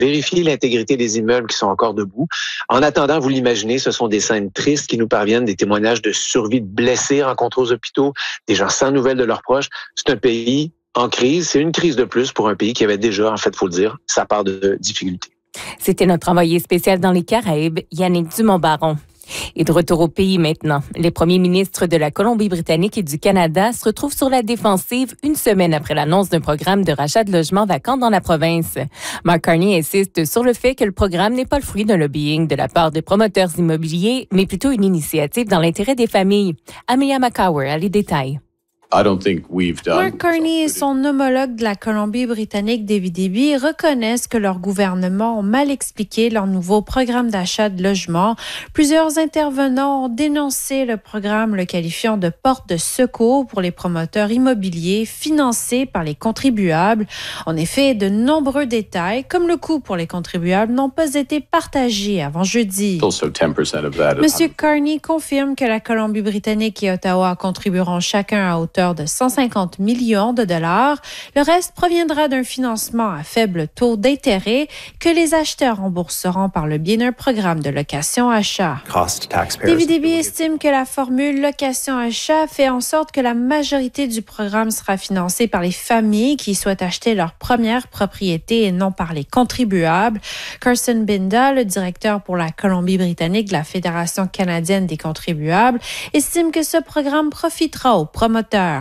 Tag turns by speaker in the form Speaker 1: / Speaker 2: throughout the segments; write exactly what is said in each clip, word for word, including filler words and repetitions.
Speaker 1: vérifier l'intégrité des immeubles qui sont encore debout. En attendant, vous l'imaginez, ce sont des scènes tristes qui nous parviennent, des témoignages de survie de blessés rencontrés aux hôpitaux, des gens sans nouvelles de leurs proches. C'est un pays en crise. C'est une crise de plus pour un pays qui avait déjà, en fait, faut le dire, sa part de difficultés.
Speaker 2: C'était notre envoyé spécial dans les Caraïbes, Yannick Dumont-Baron. Et de retour au pays maintenant. Les premiers ministres de la Colombie-Britannique et du Canada se retrouvent sur la défensive une semaine après l'annonce d'un programme de rachat de logements vacants dans la province. Mark Carney insiste sur le fait que le programme n'est pas le fruit d'un lobbying de la part des promoteurs immobiliers, mais plutôt une initiative dans l'intérêt des familles. Amelia McCower a les détails.
Speaker 3: Mark Carney et son homologue de la Colombie-Britannique, David Eby, reconnaissent que leurs gouvernements ont mal expliqué leur nouveau programme d'achat de logements. Plusieurs intervenants ont dénoncé le programme, le qualifiant de porte de secours pour les promoteurs immobiliers financés par les contribuables. En effet, de nombreux détails, comme le coût pour les contribuables, n'ont pas été partagés avant jeudi. Monsieur Carney confirme que la Colombie-Britannique et Ottawa contribueront chacun à hauteur de cent cinquante millions de dollars. Le reste proviendra d'un financement à faible taux d'intérêt que les acheteurs rembourseront par le biais d'un programme de location-achat. David Eby estime que la formule location-achat fait en sorte que la majorité du programme sera financée par les familles qui souhaitent acheter leur première propriété et non par les contribuables. Carson Binda, le directeur pour la Colombie-Britannique de la Fédération canadienne des contribuables, estime que ce programme profitera aux promoteurs.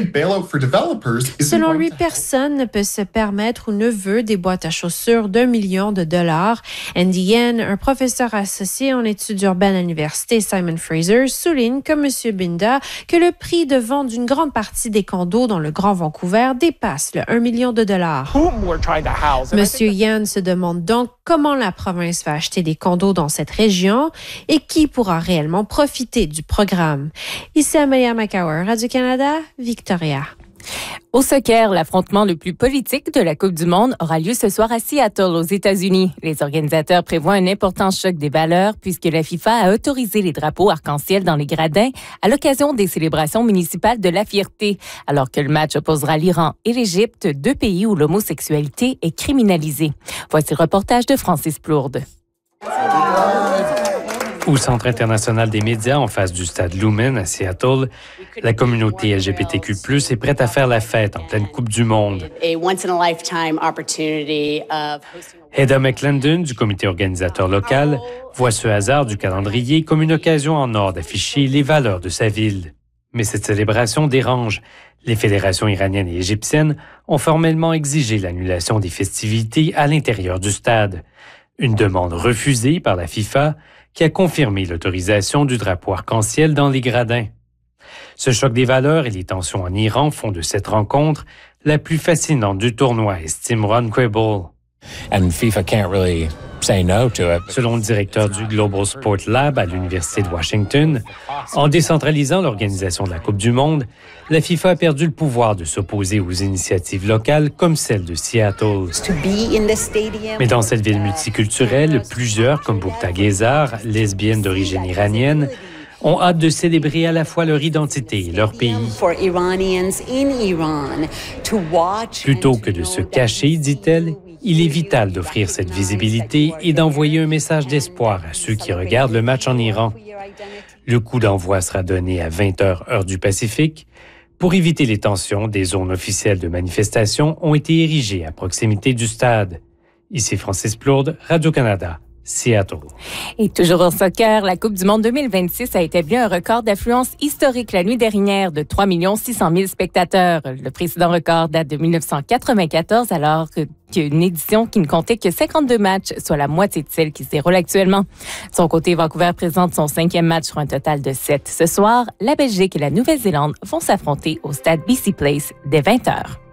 Speaker 3: Selon lui, personne ne peut se permettre ou ne veut des boîtes à chaussures d'un million de dollars. Andy Yen, un professeur associé en études urbaines à l'université Simon Fraser, souligne, comme M. Binda, que le prix de vente d'une grande partie des condos dans le Grand Vancouver dépasse le un million de dollars. M. Yen se demande donc comment la province va acheter des condos dans cette région et qui pourra réellement profiter du programme. Ici Amelia McCower, Radio-Canada, Victoria.
Speaker 2: Au soccer, l'affrontement le plus politique de la Coupe du Monde aura lieu ce soir à Seattle, aux États-Unis. Les organisateurs prévoient un important choc des valeurs puisque la FIFA a autorisé les drapeaux arc-en-ciel dans les gradins à l'occasion des célébrations municipales de la fierté, alors que le match opposera l'Iran et l'Égypte, deux pays où l'homosexualité est criminalisée. Voici le reportage de Francis Plourde.
Speaker 4: Au Centre international des médias, en face du stade Lumen à Seattle, la communauté L G B T Q plus, est prête à faire la fête en pleine Coupe du Monde. Heather McClendon, du comité organisateur local, voit ce hasard du calendrier comme une occasion en or d'afficher les valeurs de sa ville. Mais cette célébration dérange. Les fédérations iraniennes et égyptiennes ont formellement exigé l'annulation des festivités à l'intérieur du stade. Une demande refusée par la FIFA, qui a confirmé l'autorisation du drapeau arc-en-ciel dans les gradins. Ce choc des valeurs et les tensions en Iran font de cette rencontre la plus fascinante du tournoi, estime Ron Quibble.
Speaker 5: And FIFA can't really say no to it.
Speaker 4: Selon le directeur du Global Sport Lab à l'Université de Washington, en décentralisant l'organisation de la Coupe du Monde, la FIFA a perdu le pouvoir de s'opposer aux initiatives locales comme celle de Seattle. Mais dans cette ville multiculturelle, plusieurs, comme Boukta Gezar, lesbiennes d'origine iranienne, ont hâte de célébrer à la fois leur identité et leur pays. Plutôt que de se cacher, dit-elle, il est vital d'offrir cette visibilité et d'envoyer un message d'espoir à ceux qui regardent le match en Iran. Le coup d'envoi sera donné à vingt heures heure du Pacifique. Pour éviter les tensions, des zones officielles de manifestation ont été érigées à proximité du stade. Ici Francis Plourde, Radio-Canada. Seattle.
Speaker 2: Et toujours au soccer, la Coupe du monde deux mille vingt-six a établi un record d'affluence historique la nuit dernière de trois millions six cent mille spectateurs. Le précédent record date de dix-neuf cent quatre-vingt-quatorze, alors qu'une édition qui ne comptait que cinquante-deux matchs, soit la moitié de celle qui se déroule actuellement. De son côté, Vancouver présente son cinquième match sur un total de sept. Ce soir, la Belgique et la Nouvelle-Zélande vont s'affronter au stade B C Place dès vingt heures.